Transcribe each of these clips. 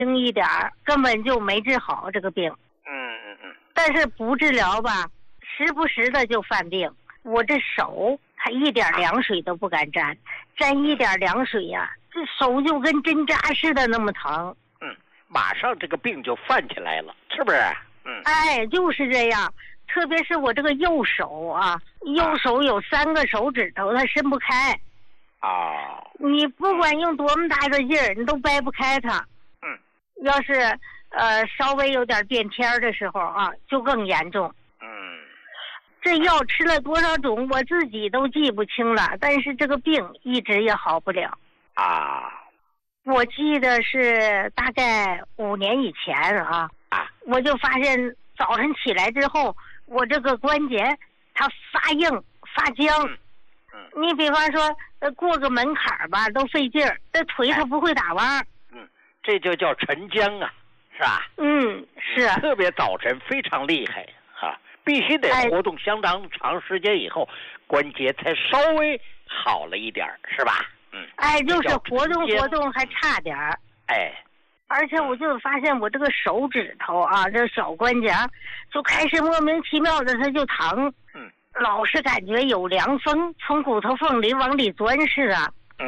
轻一点根本就没治好这个病。但是不治疗吧，时不时的就犯病。我这手还一点凉水都不敢沾，沾一点凉水呀，这手就跟针扎似的那么疼。 马上这个病就犯起来了，是不是？ 哎，就是这样。特别是我这个右手啊，右手有3个手指头，它伸不开。你不管用多么大的劲儿，你都掰不开它。要是稍微有点变天的时候啊，就更严重。这药吃了多少种，我自己都记不清了，但是这个病一直也好不了。我记得是大概5年以前我就发现早晨起来之后，我这个关节它发硬发僵。你比方说过个门槛吧都费劲儿，这腿它不会打弯。 这就叫沉僵啊，是吧？ 是。 特别早晨非常厉害必须得活动相当长时间以后，关节才稍微好了一点，是吧？ 就是活动还差点儿。而且我就发现我这个手指头这小关节就开始莫名其妙的它就疼。老是感觉有凉风从骨头缝里往里钻似的。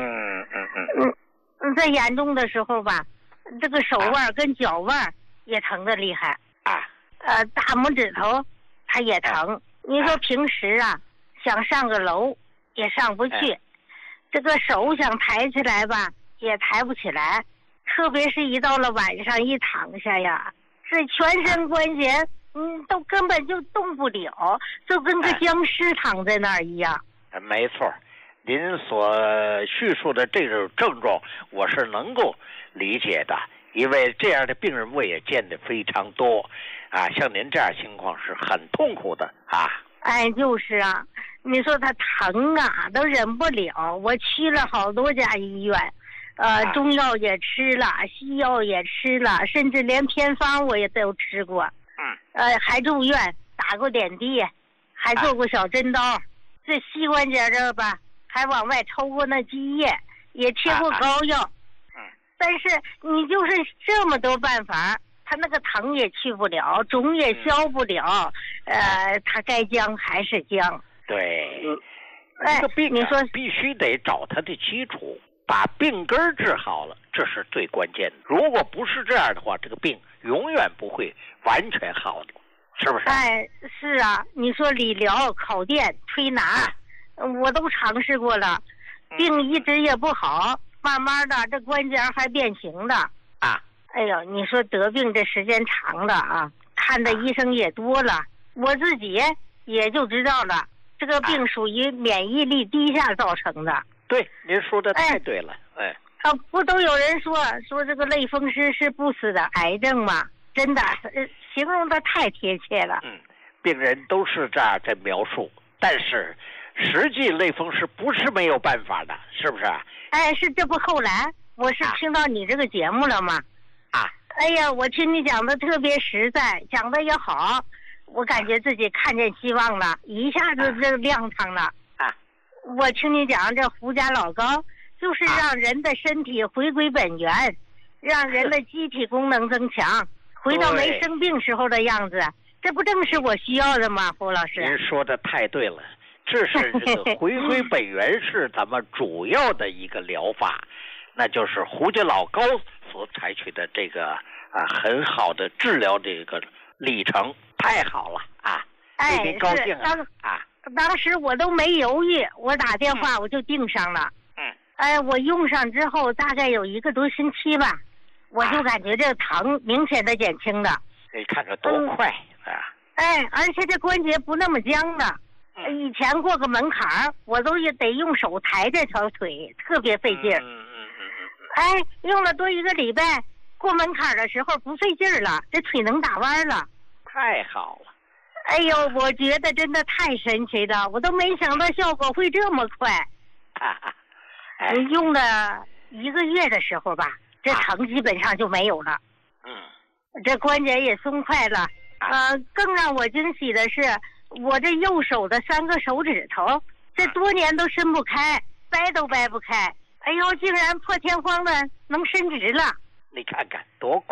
在严重的时候吧，这个手腕跟脚腕也疼得厉害。大拇指头它也疼。你说平时想上个楼也上不去，这个手想抬起来吧也抬不起来，特别是一到了晚上一躺下呀，这全身关节都根本就动不了，就跟个僵尸躺在那儿一样。 没错，您所叙述的这种症状我是能够理解的，因为这样的病人我也见得非常多像您这样情况是很痛苦的就是你说他疼都忍不了，我去了好多家医院，中药也吃了，西药也吃了，甚至连偏方我也都吃过。还住院打过点滴，还做过小针刀，这膝关节这吧还往外抽过那积液，也贴过膏药。但是你就是这么多办法，他那个疼也去不了，肿也消不了，他该僵还是僵。 对，这个病你说必须得找他的基础，把病根治好了，这是最关键的。如果不是这样的话，这个病永远不会完全好的，是不是？ 是你说理疗、烤电、推拿，我都尝试过了，病一直也不好，慢慢的这关节还变形的。你说得病这时间长了看的医生也多了，我自己也就知道了，这个病属于免疫力低下造成的。 对，您说的太对了。 不都有人说这个类风湿是不死的癌症吗？真的形容的太贴切了。 病人都是这样在描述，但是实际类风湿不是没有办法的，是不是？ 是，这不后来我是听到你这个节目了吗？我听你讲的特别实在，讲的也好，我感觉自己看见希望了，一下子就亮堂了。我听你讲这胡家老膏就是让人的身体回归本源，让人的机体功能增强，回到没生病时候的样子，这不正是我需要的吗？胡老师， 您说的太对了，这是这个回归本源是咱们主要的一个疗法，那就是胡家老膏所采取的这个很好的治疗这个历程，太好了为您高兴当时我都没犹豫，我打电话我就订上了。我用上之后大概有1个多星期吧，我就感觉这个疼明显的减轻了。 你看看多快而且这关节不那么僵的。以前过个门槛我都得用手抬这条腿，特别费劲儿。用了多1个礼拜，过门槛的时候不费劲儿了，这腿能打弯了。 太好了。 我觉得真的太神奇了，我都没想到效果会这么快。用了1个月的时候吧，这疼基本上就没有了。这关节也松快了。更让我惊喜的是，我这右手的3个手指头，这多年都伸不开，掰都掰不开。竟然破天荒的能伸直了。 你看看多